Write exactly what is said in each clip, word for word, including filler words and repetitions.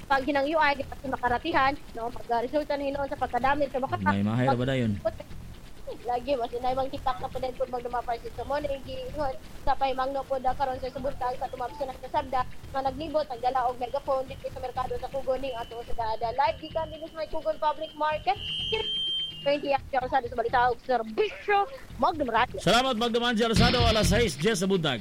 pag hinangyuay di pa makaratihan no pagresulta ni hinuon sa pagkadami sa makata may mahira ba dayon lagi mas inay mang tikak na pud pud magdumapay sa mo ni giingon sa pahimangno pud karon sa subuntag sa tumapso ng kasabda nga naglibot ang dala og megaphone dito sa merkado sa Kugoning ato sa dada live gikan dinhi sa may Kugon Public Market twenty years sa sa balita og serbisyo Magdum Radio. Salamat Magdum Angie Rosado alas sais sa buntag.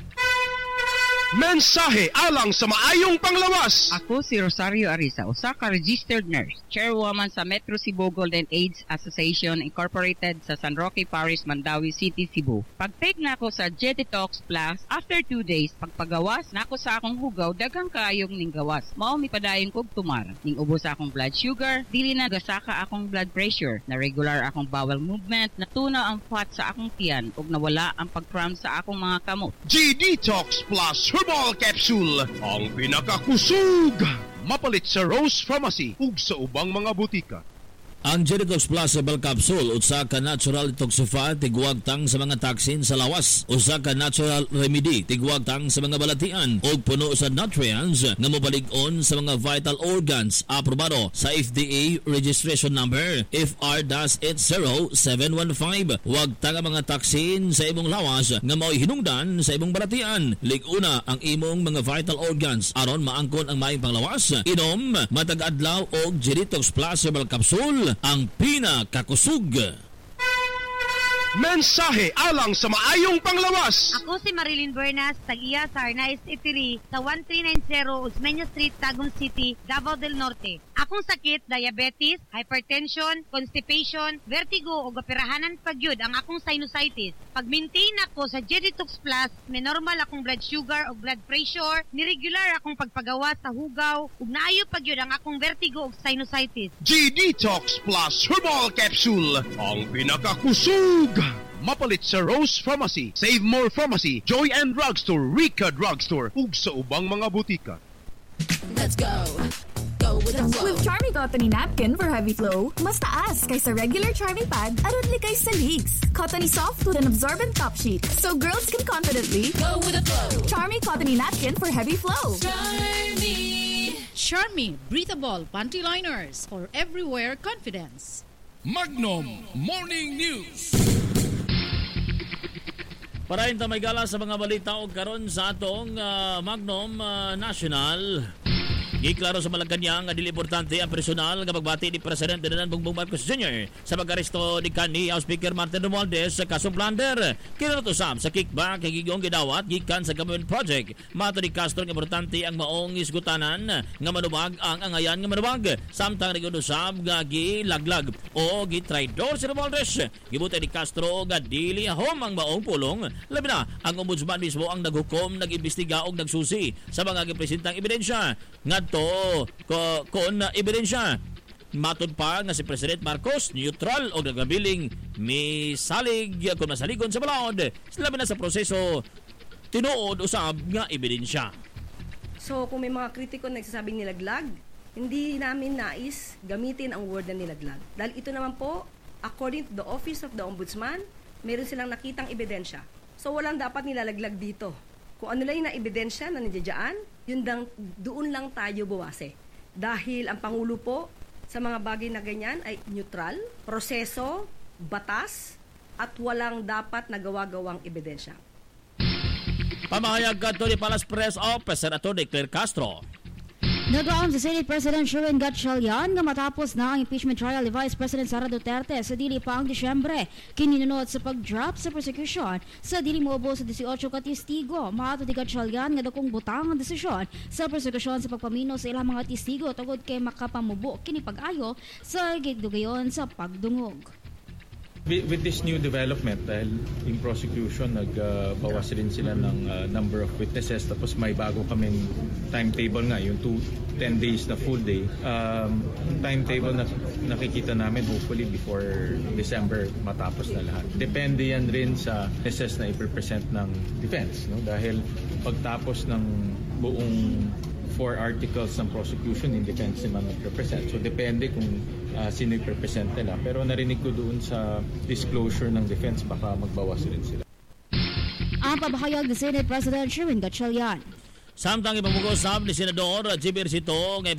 Mensahe alang sa maayong panglawas. Ako si Rosario Arisa, usa ka registered nurse, chairwoman sa Metro Cebu Golden AIDS Association Incorporated sa San Roque Parish, Mandawi City, Cebu. Pag-take na ako sa J-Detox Plus, after two days, pagpagawas na ako sa akong hugaw, daghang kaayong ning gawas. Mao mi padayon kog tumar. Ning ubos akong blood sugar, dili na gasaka akong blood pressure, na regular akong bowel movement, natunaw ang fat sa akong tiyan, ug nawala ang pag-cramp sa akong mga kamot. J-Detox Plus Herbal Capsule, ang pinakakusog. Mapalit sa Rose Pharmacy ug sa ubang mga butika. Ang J-Detox Plus Herbal Capsule usa ka natural detoxify tigwag tang sa mga toxin sa lawas, usa ka natural remedy tigwag tang sa mga balatian ug puno sa nutrients nga mobalig-on sa mga vital organs. Aprobado sa F D A registration number F R eight zero seven one five. Wag tang mga toxin sa imong lawas nga mao'y hinungdan sa imong balatian. Lig-una ang imong mga vital organs aron maangkon ang maayong panglawas. Inom matag adlaw og J-Detox Plus Herbal Capsule, ang pinakakusog. Mensahe alang sa maayong panglawas. Ako si Marilyn Bernas, tag-iya sa Arnaiz Eatery sa one three nine zero Osmeña Street, Tagum City, Davao del Norte. Akong sakit, diabetes, hypertension, constipation, vertigo o gapirahanan pagyud ang akong sinusitis. Pag-maintain ako sa J-Detox Plus, may normal akong blood sugar o blood pressure, niregular akong pagpagawa sa hugaw, ug naayo pagyud ang akong vertigo o sinusitis. J-Detox Plus Herbal Capsule, ang pinakakusog. Mapalit sa Rose Pharmacy, Save More Pharmacy, Joy and Drugstore, Rica Drugstore, ug sa ubang mga butika. Let's go. Go with the flow. With Charmy Cottony Napkin for heavy flow, mas taas kaysa regular Charmy Pad aron likay sa leaks. Cottony soft with an absorbent top sheet, so girls can confidently go with the flow. Charmy Cottony Napkin for heavy flow. Charmy. Charmy Breathable Panty Liners for everywhere confidence. Magnum Morning News. Parahin ta may gala sa mga balita og karon sa atong uh, Magnum uh, National. Giklaro sa Malacanang nga dili importante ang personal nga pagbati ni Presidente Ferdinand Bongbong Marcos Junior sa pag-aresto ni kanhi House Speaker Martin Romualdez sa kasong plunder. Kinatusab sa kickback kay gigong gidawat gikan sa government project. Mato ni Castro nga importante ang maong isgutanan nga manubag ang angayan nga manubag. Samtang nag-usab nga gilaglag o gitraidor si Romualdez. Gibuti ni Castro nga dili ahom ang maong pulong. Labi na ang ombudsman mismo ang naghukom, nag-imbestiga o nagsusi sa mga gipresentang ebidensya. Ngadto ko kon na ebidensya. Matod pa nga si President Marcos neutral o nagabiling misalig kung masaligon sa balaod. Labi na sa proseso tinuod usab nga ebidensya. So kung may mga kritiko na nagsasabing nilaglag, hindi namin nais gamitin ang word na nilaglag. Dahil ito naman po, according to the Office of the Ombudsman, meron silang nakitang ebidensya. So walang dapat nilalaglag dito. Kung ano lang yung na ebidensya na nandiyan, yun dang, doon lang tayo buwase. Dahil ang Pangulo po sa mga bagay na ganyan ay neutral, proseso, batas, at walang dapat nagawa-gawang ebidensya. Pamahayag kadto ni Palace Press Officer Atty. Claire Castro. Nagaon sa Senate President Sherwin Gatchalian nga matapos na ang impeachment trial ni Vice President Sara Duterte sa dili pa ang Disyembre. Kininunod sa pag-drop sa prosecution sa dili mobo sa eighteen ka testigo. Maato ni Gatchalian nga dakong butang ang desisyon sa prosecution sa pagpamino sa ilang mga testigo tungod kay makapamubo kini pag-ayo sa gigdugayon sa pagdungog. With this new development, dahil in prosecution, nagbawas uh, rin sila ng uh, number of witnesses, tapos may bago kaming timetable nga, yung two, ten days na full day. Um, timetable na nakikita namin, hopefully before December matapos na lahat. Depende yan rin sa witnesses na ipresent ng defense, no? Dahil pagtapos ng buong four articles ng prosecution, in defense naman nag-represent. So, depende kung uh, sino i-represent nila. Pero narinig ko doon sa disclosure ng defense, baka magbawas rin sila. Ang pabahayag ni Senate President Sherwin Gatchalian. Samtang ipamugosab ni Senador J B Ejercito